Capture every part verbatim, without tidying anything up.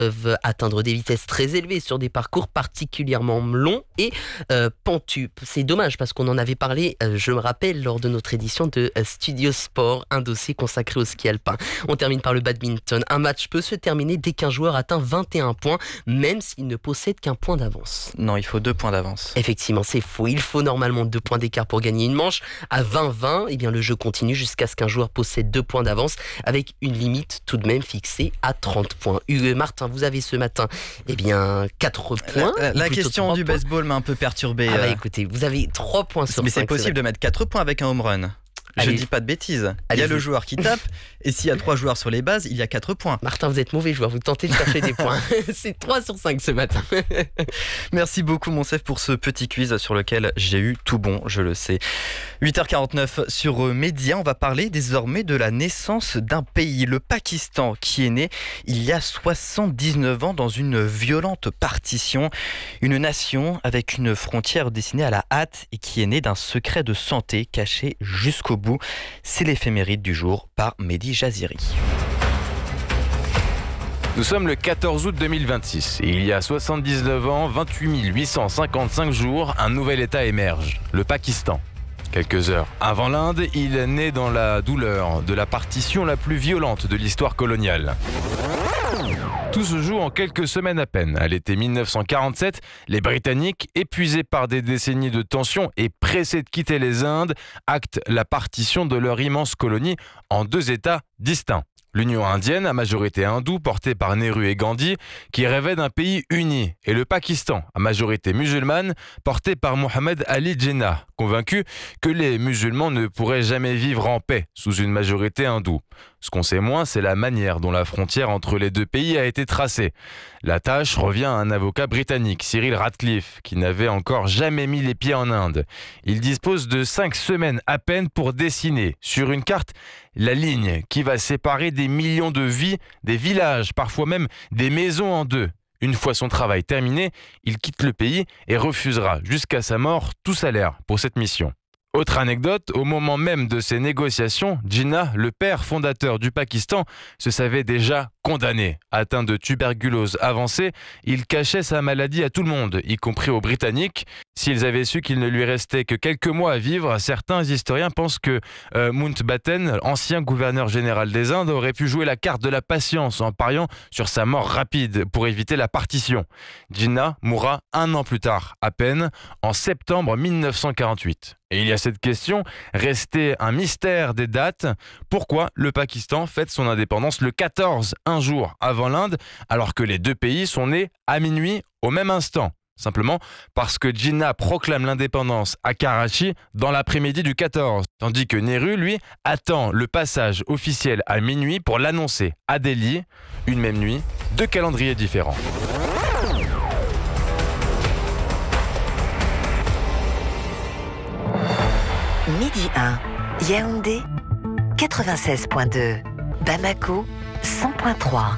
peuvent atteindre des vitesses très élevées sur des parcours particulièrement longs et euh, pentus. C'est dommage parce qu'on en avait parlé, euh, je me rappelle, lors de notre édition de euh, Studio Sport, un dossier consacré au ski alpin. On termine par le badminton. Un match peut se terminer dès qu'un joueur atteint vingt et un points, même s'il ne possède qu'un point d'avance. Non, il faut deux points d'avance. Effectivement, c'est faux. Il faut normalement deux points d'écart pour gagner une manche. À vingt vingt, eh bien, le jeu continue jusqu'à ce qu'un joueur possède deux points d'avance, avec une limite tout de même fixée à trente points. Hugues Martin, vous avez ce matin eh bien, quatre points. La, la question du baseball m'a un peu perturbé. Ah bah écoutez, vous avez trois points sur cinq. Mais c'est possible de mettre quatre points avec un home run. Je Allez. dis pas de bêtises. Allez, il y a vous... le joueur qui tape, et s'il y a trois joueurs sur les bases, il y a quatre points. Martin, vous êtes mauvais joueur, vous tentez de chercher des points. C'est trois sur cinq ce matin. Merci beaucoup, Monsef, pour ce petit quiz sur lequel j'ai eu tout bon, je le sais. huit heures quarante-neuf sur Média, on va parler désormais de la naissance d'un pays, le Pakistan, qui est né il y a soixante-dix-neuf ans dans une violente partition. Une nation avec une frontière dessinée à la hâte et qui est née d'un secret de santé caché jusqu'au bout. C'est l'éphéméride du jour par Mehdi Jaziri. Nous sommes le quatorze août deux mille vingt-six et il y a soixante-dix-neuf ans, vingt-huit mille huit cent cinquante-cinq jours, un nouvel État émerge, le Pakistan. Quelques heures avant l'Inde, il est né dans la douleur de la partition la plus violente de l'histoire coloniale. Tout se joue en quelques semaines à peine. À l'été mille neuf cent quarante-sept, les Britanniques, épuisés par des décennies de tensions et pressés de quitter les Indes, actent la partition de leur immense colonie en deux États distincts. L'Union indienne, à majorité hindoue, portée par Nehru et Gandhi, qui rêvait d'un pays uni, et le Pakistan, à majorité musulmane, porté par Mohammed Ali Jinnah, convaincu que les musulmans ne pourraient jamais vivre en paix sous une majorité hindoue. Ce qu'on sait moins, c'est la manière dont la frontière entre les deux pays a été tracée. La tâche revient à un avocat britannique, Cyril Radcliffe, qui n'avait encore jamais mis les pieds en Inde. Il dispose de cinq semaines à peine pour dessiner, sur une carte, la ligne qui va séparer des millions de vies, des villages, parfois même des maisons en deux. Une fois son travail terminé, il quitte le pays et refusera jusqu'à sa mort tout salaire pour cette mission. Autre anecdote, au moment même de ces négociations, Jinnah, le père fondateur du Pakistan, se savait déjà condamné. Atteint de tuberculose avancée, il cachait sa maladie à tout le monde, y compris aux Britanniques. S'ils avaient su qu'il ne lui restait que quelques mois à vivre, certains historiens pensent que euh, Mountbatten, ancien gouverneur général des Indes, aurait pu jouer la carte de la patience en pariant sur sa mort rapide pour éviter la partition. Jinnah mourra un an plus tard, à peine, en septembre mille neuf cent quarante-huit. Et il y a cette question, restée un mystère des dates. Pourquoi le Pakistan fête son indépendance le quatorze, un jour avant l'Inde, alors que les deux pays sont nés à minuit au même instant? Simplement parce que Jinnah proclame l'indépendance à Karachi dans l'après-midi du quatorze, tandis que Nehru, lui, attend le passage officiel à minuit pour l'annoncer à Delhi, une même nuit, deux calendriers différents. Midi un, Yaoundé, quatre-vingt-seize virgule deux, Bamako, cent virgule trois.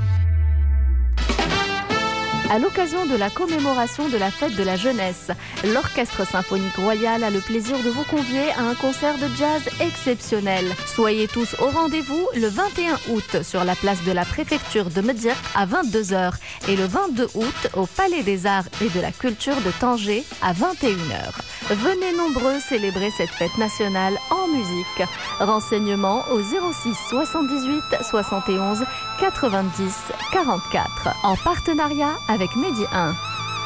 À l'occasion de la commémoration de la fête de la jeunesse, l'Orchestre Symphonique Royal a le plaisir de vous convier à un concert de jazz exceptionnel. Soyez tous au rendez-vous le vingt et un août sur la place de la préfecture de Médire à vingt-deux heures et le vingt-deux août au Palais des Arts et de la Culture de Tanger à vingt et une heures. Venez nombreux célébrer cette fête nationale en musique. Renseignements au zéro six soixante-dix-huit soixante et onze quatre-vingt-dix quarante-quatre en partenariat avec Medi un.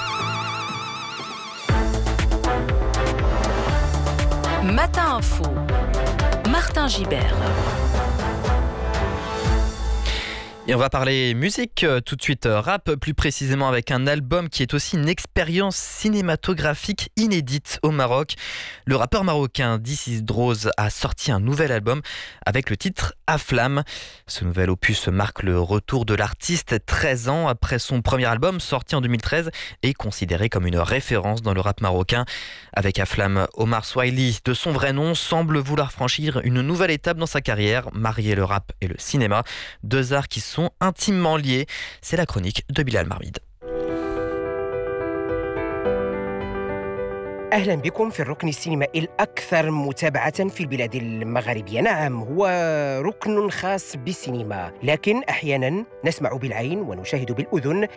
Matin Info, Martin Gibert. Et on va parler musique, tout de suite rap, plus précisément avec un album qui est aussi une expérience cinématographique inédite au Maroc. Le rappeur marocain This Is Droz a sorti un nouvel album avec le titre Aflam. Ce nouvel opus marque le retour de l'artiste treize ans après son premier album sorti en deux mille treize et considéré comme une référence dans le rap marocain. Avec Aflam, Omar Swahili, de son vrai nom, semble vouloir franchir une nouvelle étape dans sa carrière, marier le rap et le cinéma, deux arts qui sont intimement liés. C'est la chronique de Bilal Marmide. أهلا بكم في الركن السينمائي الأكثر متابعة في البلاد المغربية. نعم، هو ركن خاص بالسينما، لكن أحيانا نسمع بالعين ونشاهد بالأذن